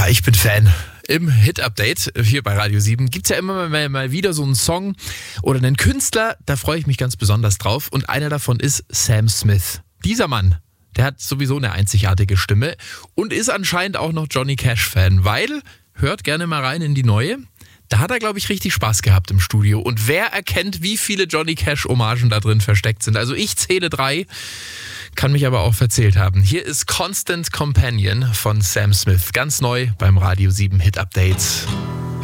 ich bin Fan. Im Hit-Update hier bei Radio 7 gibt es ja immer mal wieder so einen Song oder einen Künstler, da freue ich mich ganz besonders drauf. Und einer davon ist Sam Smith. Dieser Mann, der hat sowieso eine einzigartige Stimme und ist anscheinend auch noch Johnny Cash-Fan, weil, hört gerne mal rein in die neue, da hat er, glaube ich, richtig Spaß gehabt im Studio. Und wer erkennt, wie viele Johnny Cash-Hommagen da drin versteckt sind? Also ich zähle 3, kann mich aber auch verzählt haben. Hier ist Constant Companion von Sam Smith, ganz neu beim Radio 7 Hit Update.